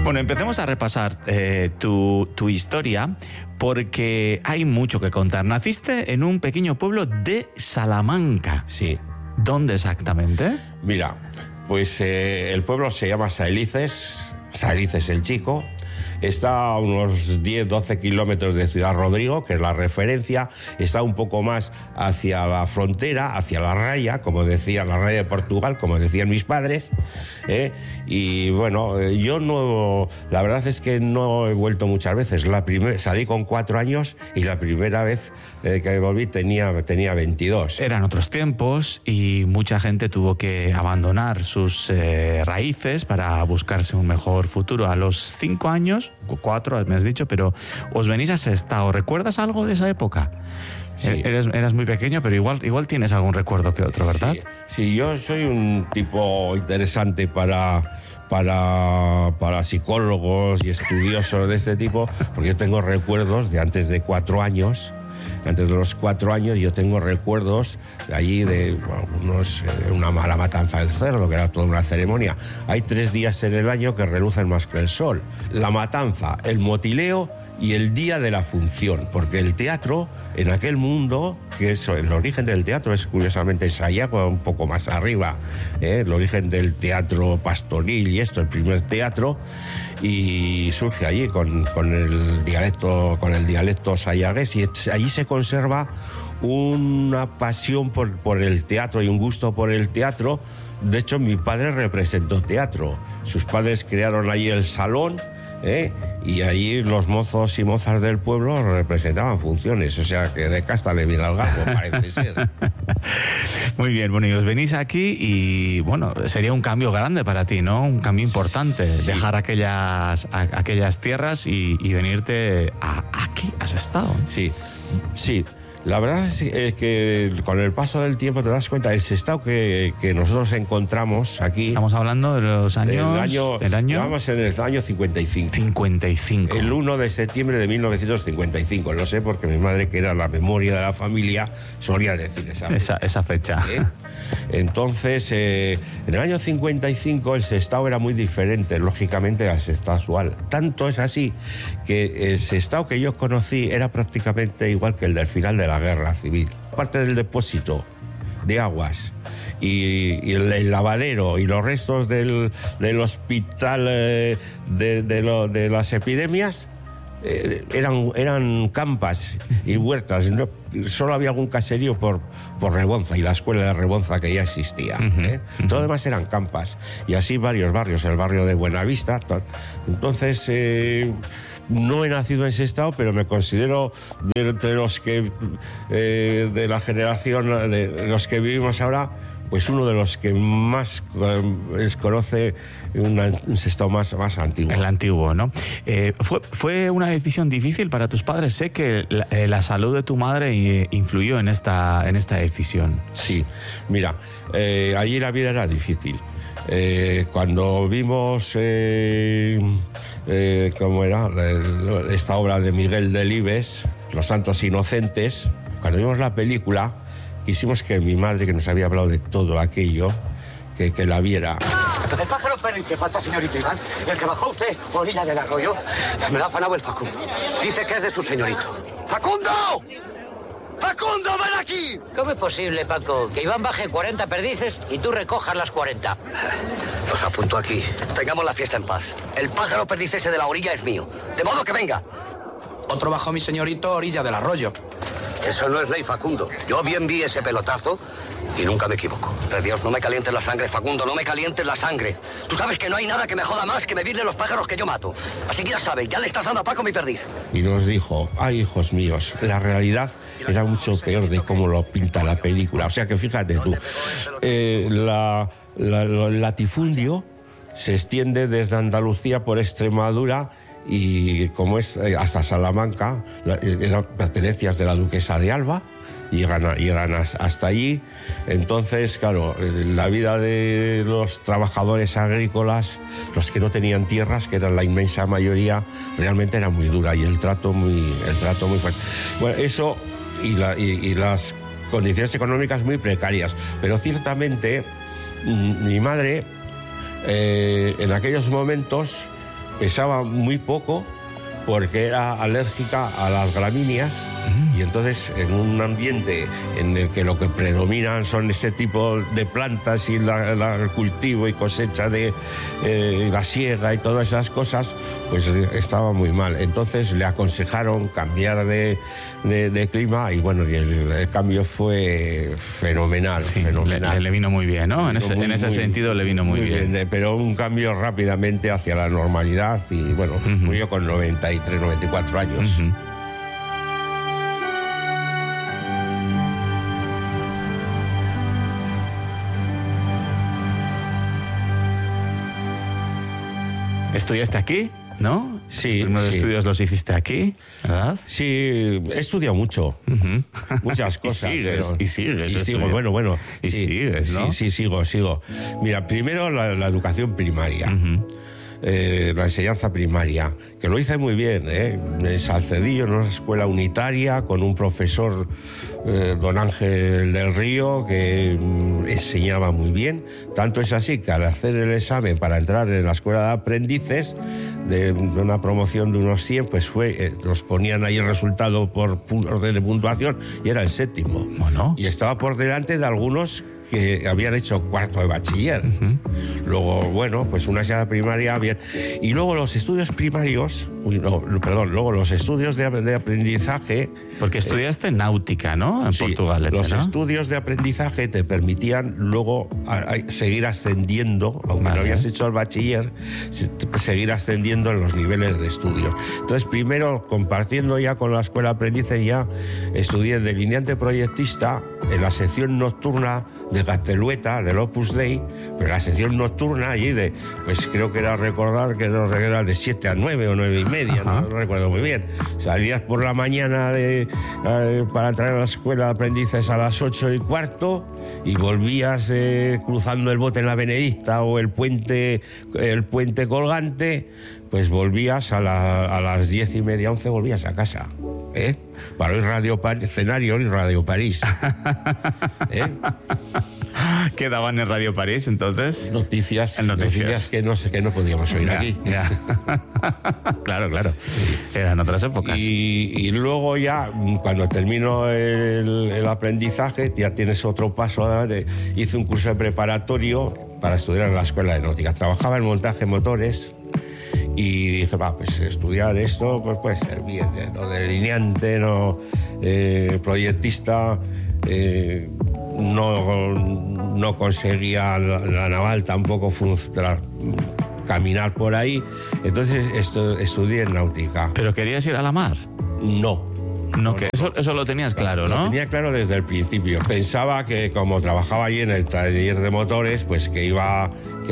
Bueno, empecemos a repasar tu historia, porque hay mucho que contar. Naciste en un pequeño pueblo de Salamanca. Sí. ¿Dónde exactamente? Mira, pues el pueblo se llama Saelices el Chico. Está a unos 10-12 kilómetros de Ciudad Rodrigo, que es la referencia. Está un poco más hacia la frontera, hacia la raya, como decía, la raya de Portugal, como decían mis padres. Y bueno, yo no, la verdad es que no he vuelto muchas veces. Salí con 4 años y la primera vez que volví tenía 22. Eran otros tiempos y mucha gente tuvo que abandonar sus raíces para buscarse un mejor futuro. A los 5 años, 4 me has dicho, pero os venís a Sestao. ¿Recuerdas algo de esa época? Sí. Eras muy pequeño, pero igual tienes algún recuerdo que otro, ¿verdad? Sí, yo soy un tipo interesante para psicólogos y estudiosos de este tipo, porque yo tengo recuerdos de antes de 4 años. Antes de los 4 años yo tengo recuerdos de allí de una mala matanza del cerdo, que era toda una ceremonia. Hay 3 días en el año que relucen más que el sol: la matanza, el motileo y el día de la función, porque el teatro en aquel mundo, que es el origen del teatro es curiosamente Sayago, un poco más arriba, el origen del teatro pastoril y esto, el primer teatro, y surge allí con el dialecto sayagués, y allí se conserva una pasión por el teatro y un gusto por el teatro. De hecho, mi padre representó teatro. Sus padres crearon allí el salón, y allí los mozos y mozas del pueblo representaban funciones, o sea que de casta le viene al gato, parece ser. Muy bien, bueno, y os venís aquí y bueno, sería un cambio grande para ti, ¿no? Un cambio importante, sí. Dejar aquellas tierras y venirte aquí, a Sestao. Sí. La verdad es que con el paso del tiempo te das cuenta, el Sestao que nosotros encontramos aquí... Estamos hablando de los años... Estamos en el año 55. 55. El 1 de septiembre de 1955. Lo sé porque mi madre, que era la memoria de la familia, solía decir esa fecha. Entonces, en el año 55 el Sestao era muy diferente, lógicamente, al Sestao actual. Tanto es así que el Sestao que yo conocí era prácticamente igual que el del final de la Guerra Civil. Aparte del depósito de aguas y el lavadero y los restos del hospital de las epidemias, eran campas y huertas. Solo había algún caserío por Rebonza y la escuela de Rebonza, que ya existía. Todo lo demás eran campas, y así varios barrios, el barrio de Buenavista. Entonces, no he nacido en Sestao, pero me considero entre los que de la generación de los que vivimos ahora, pues uno de los que más conoce un Sestao más antiguo. El antiguo, ¿no? ¿Fue una decisión difícil para tus padres? Sé que la salud de tu madre influyó en esta decisión. Sí, mira, allí la vida era difícil. Cuando vimos cómo era esta obra de Miguel Delibes, Los Santos Inocentes, cuando vimos la película, quisimos que mi madre, que nos había hablado de todo aquello, que la viera. El pájaro Pérez que falta, señorito Iván, el que bajó usted, orilla del arroyo, me lo ha afanado el Facundo. Dice que es de su señorito. ¡Facundo! ¡Facundo, ven aquí! ¿Cómo es posible, Paco, que Iván baje 40 perdices y tú recojas las 40? Los apunto aquí. Tengamos la fiesta en paz. El pájaro perdiz ese de la orilla es mío. De modo que venga. Otro bajó mi señorito orilla del arroyo. Eso no es ley, Facundo. Yo bien vi ese pelotazo y nunca me equivoco. De Dios, no me calientes la sangre, Facundo, no me calientes la sangre. Tú sabes que no hay nada que me joda más que medirle los pájaros que yo mato. Así que ya sabes, ya le estás dando a Paco mi perdiz. Y nos dijo: ay, hijos míos, la realidad era mucho peor de cómo lo pinta la película. O sea que fíjate tú, el latifundio se extiende desde Andalucía por Extremadura y como es hasta Salamanca, eran pertenencias de la duquesa de Alba, llegan hasta allí. Entonces, claro, la vida de los trabajadores agrícolas, los que no tenían tierras, que eran la inmensa mayoría, realmente era muy dura, y el trato muy fuerte. Bueno, eso y las condiciones económicas muy precarias, pero ciertamente mi madre en aquellos momentos pesaba muy poco porque era alérgica a las gramíneas y entonces en un ambiente en el que lo que predominan son ese tipo de plantas y el cultivo y cosecha de la siega y todas esas cosas, pues estaba muy mal. Entonces le aconsejaron cambiar de clima y bueno, y el cambio fue fenomenal. Sí, fenomenal. Le vino muy bien, ¿no? En ese sentido le vino muy bien. Pero un cambio rápidamente hacia la normalidad y bueno, murió con 93, 94 años. ¿Estudiaste aquí? ¿No? Sí. Los primeros estudios los hiciste aquí, ¿verdad? Sí, he estudiado mucho. Muchas cosas. Y sigues. Y sigo, bueno. Y sí, sigues, ¿no? Sí, sigo. Mira, primero la educación primaria. La enseñanza primaria, que lo hice muy bien, en Salcedillo, en una escuela unitaria, con un profesor, don Ángel del Río, que enseñaba muy bien. Tanto es así que al hacer el examen para entrar en la escuela de aprendices, de una promoción de unos 100, pues nos ponían ahí el resultado por orden de puntuación y era el 7º. Bueno. Y estaba por delante de algunos que habían hecho 4º de bachiller. Luego, bueno, pues una enseñanza primaria bien. Y luego los estudios primarios, luego los estudios de aprendizaje. Porque estudiaste náutica, ¿no? En Portugal. Los ¿no? estudios de aprendizaje te permitían luego seguir ascendiendo, aunque no habías hecho el bachiller, seguir ascendiendo en los niveles de estudios. Entonces, primero, compartiendo ya con la escuela de aprendices, ya estudié delineante proyectista en la sección nocturna de Castelueta, del Opus Dei, pero la sección nocturna allí pues creo que era recordar que era de 7 a 9 o 9 y media, no recuerdo muy bien. Salías por la mañana para entrar a la escuela de aprendices a las 8:15 y volvías cruzando el bote en la Benedicta o el puente colgante, pues volvías a las 10:30, 11 volvías a casa. Para oír Radio París, escenario y Radio París. ¿Qué daban en Radio París entonces? Noticias que no podíamos oír aquí. Ya. Claro. Eran otras épocas. Y luego ya, cuando termino el aprendizaje, ya tienes otro paso adelante. Hice un curso de preparatorio para estudiar en la escuela de náutica. Trabajaba en montaje de motores. Y dije, pues estudiar esto pues puede ser bien, no delineante, no proyectista, no conseguía la naval tampoco caminar por ahí, entonces estudié en náutica. ¿Pero querías ir a la mar? No, eso lo tenías claro, ¿no? Lo tenía claro desde el principio. Pensaba que como trabajaba allí en el taller de motores, pues que iban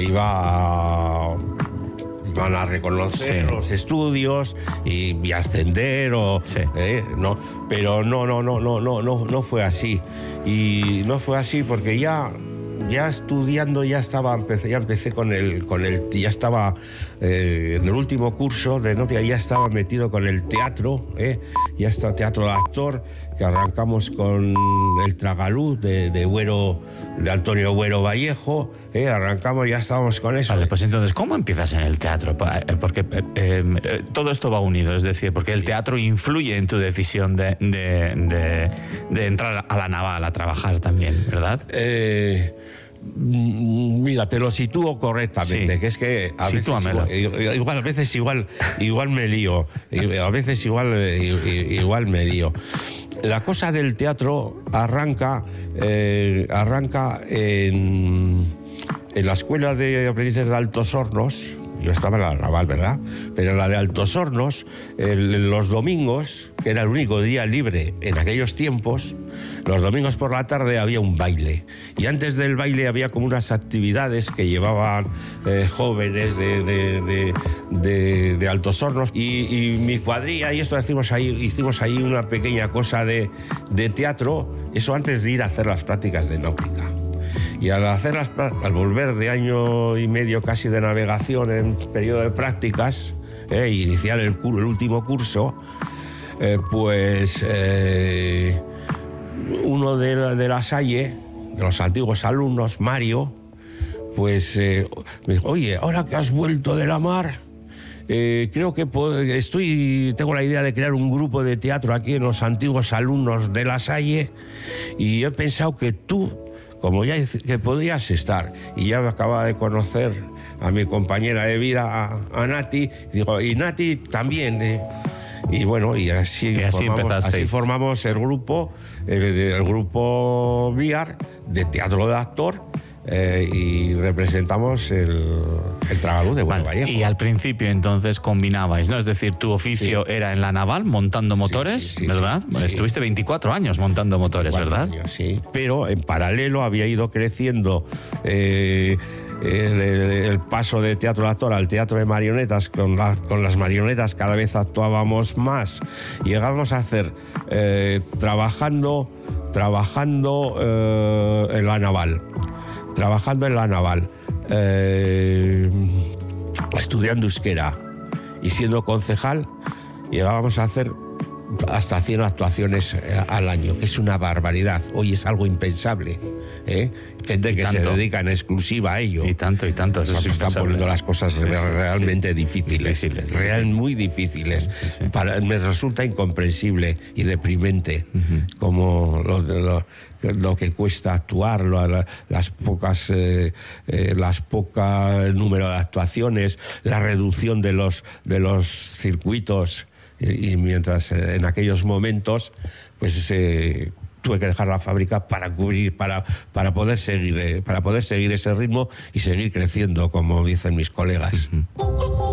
a reconocer los estudios y ascender no, pero no fue así. Y no fue así porque ya estudiando ya empecé ya estaba en el último curso de náutica, ya estaba metido con el teatro, ya está teatro de actor, que arrancamos con el Tragaluz de Antonio Güero Vallejo, arrancamos, ya estábamos con eso. Vale, pues entonces, ¿cómo empiezas en el teatro? Porque todo esto va unido, es decir, porque el teatro influye en tu decisión de entrar a la naval a trabajar también, ¿verdad? Mira, te lo sitúo correctamente, que es que a veces igual me lío, a veces igual me lío. La cosa del teatro arranca en la escuela de aprendices de Altos Hornos. Yo estaba en la naval, ¿verdad? Pero en la de Altos Hornos, los domingos, que era el único día libre en aquellos tiempos, los domingos por la tarde había un baile. Y antes del baile había como unas actividades que llevaban jóvenes de Altos Hornos. Y mi cuadrilla, y esto hicimos ahí una pequeña cosa de teatro, eso antes de ir a hacer las prácticas de náutica. Y al volver de año y medio casi de navegación en periodo de prácticas, iniciar el último curso, uno de la Salle, de los antiguos alumnos, Mario, pues me dijo, oye, ahora que has vuelto de la mar, creo que tengo la idea de crear un grupo de teatro aquí en los antiguos alumnos de La Salle, y he pensado que tú, como ya que podías estar, y ya acababa de conocer a mi compañera de vida, a Nati, y Nati también, y bueno, y así formamos el grupo VR de teatro de actor, y representamos el Tragaluz de Buenos Vallejo. Y al principio entonces combinabais, ¿no? Es decir, tu oficio era en la naval montando motores, ¿verdad? Sí. Estuviste 24 años montando motores, ¿verdad? Años, sí. Pero en paralelo había ido creciendo el paso de teatro de actor al teatro de marionetas. Con las marionetas cada vez actuábamos más. Llegamos a hacer trabajando en la naval. Estudiando euskera y siendo concejal, llegábamos a hacer hasta 100 actuaciones al año, que es una barbaridad. Hoy es algo impensable, gente que se dedica en exclusiva a ello. Y tanto. Eso se están poniendo las cosas realmente difíciles. Muy difíciles. Sí. Me resulta incomprensible y deprimente como lo que cuesta actuar, las pocas número de actuaciones, la reducción de los circuitos, y mientras en aquellos momentos pues tuve que dejar la fábrica para poder seguir ese ritmo y seguir creciendo, como dicen mis colegas.